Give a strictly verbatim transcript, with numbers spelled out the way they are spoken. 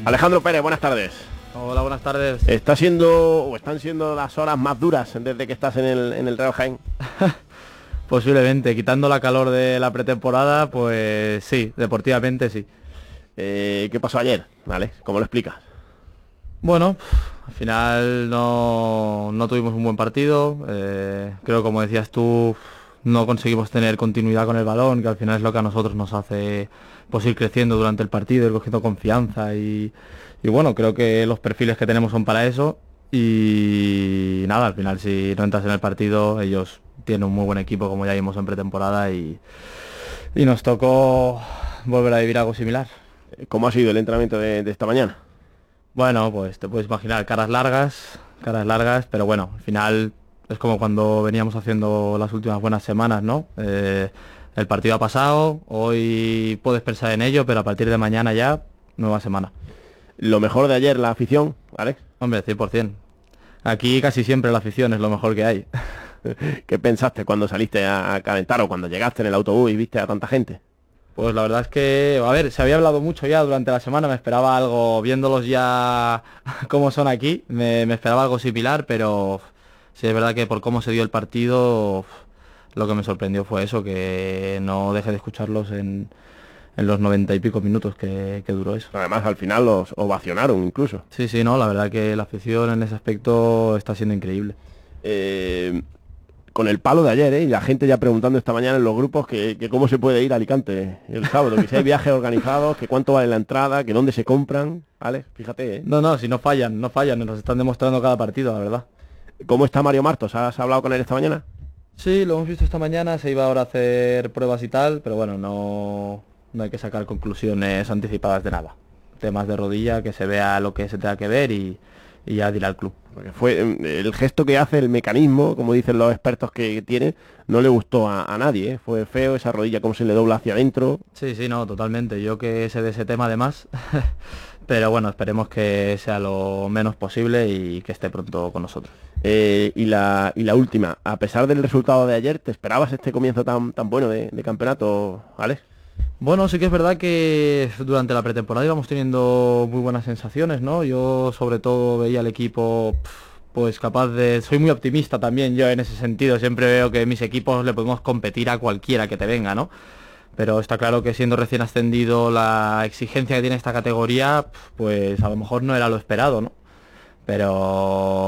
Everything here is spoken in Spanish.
Alejandro Pérez, buenas tardes. Hola, buenas tardes. ¿Está siendo o están siendo las horas más duras desde que estás en el, en el Real Jaén? Posiblemente, quitando la calor de la pretemporada, pues sí, deportivamente sí. Eh, ¿Qué pasó ayer? Vale, ¿cómo lo explicas? Bueno, al final no, no tuvimos un buen partido. Eh, creo, como decías tú, no conseguimos tener continuidad con el balón, que al final es lo que a nosotros nos hace pues ir creciendo durante el partido, ir cogiendo confianza y, y bueno, creo que los perfiles que tenemos son para eso. Y nada, al final si no entras en el partido, ellos tienen un muy buen equipo, como ya vimos en pretemporada, y, y nos tocó volver a vivir algo similar. ¿Cómo ha sido el entrenamiento de, de esta mañana? Bueno, pues te puedes imaginar caras largas, caras largas, pero bueno, al final es como cuando veníamos haciendo las últimas buenas semanas, ¿no? Eh, el partido ha pasado, hoy puedes pensar en ello, pero a partir de mañana ya, nueva semana. Lo mejor de ayer, la afición, ¿vale? Hombre, cien por ciento. Aquí casi siempre la afición es lo mejor que hay. ¿Qué pensaste cuando saliste a calentar o cuando llegaste en el autobús y viste a tanta gente? Pues la verdad es que, a ver, se había hablado mucho ya durante la semana, me esperaba algo, viéndolos ya como son aquí, me, me esperaba algo similar, pero sí es verdad que por cómo se dio el partido, lo que me sorprendió fue eso, que no dejé de escucharlos en, en los noventa y pico minutos que, que duró eso. Además, al final los ovacionaron incluso. Sí, sí, no, la verdad que la afición en ese aspecto está siendo increíble. Eh... Con el palo de ayer, ¿eh? Y la gente ya preguntando esta mañana en los grupos que, que cómo se puede ir a Alicante el sábado, que si hay viajes organizados, que cuánto vale la entrada, que dónde se compran, ¿vale? Fíjate, ¿eh? No, no, si no fallan, no fallan, nos están demostrando cada partido, la verdad. ¿Cómo está Mario Martos? ¿Has hablado con él esta mañana? Sí, lo hemos visto esta mañana, se iba ahora a hacer pruebas y tal, pero bueno, no, no hay que sacar conclusiones anticipadas de nada. Temas de rodilla, que se vea lo que se tenga que ver y, y ya dirá el club. Porque fue el gesto que hace, el mecanismo, como dicen los expertos que tiene, no le gustó a, a nadie, ¿eh? Fue feo esa rodilla, cómo se le dobla hacia adentro. Sí, sí, no, totalmente. Yo que sé de ese tema además, pero bueno, esperemos que sea lo menos posible y que esté pronto con nosotros. Eh, y, la, y la última, a pesar del resultado de ayer, ¿te esperabas este comienzo tan, tan bueno de, de campeonato, Alex? Bueno, sí que es verdad que durante la pretemporada íbamos teniendo muy buenas sensaciones, ¿no? Yo sobre todo veía al equipo pues capaz de... Soy muy optimista también yo en ese sentido, siempre veo que mis equipos le podemos competir a cualquiera que te venga, ¿no? Pero está claro que siendo recién ascendido la exigencia que tiene esta categoría, pues a lo mejor no era lo esperado, ¿no? Pero...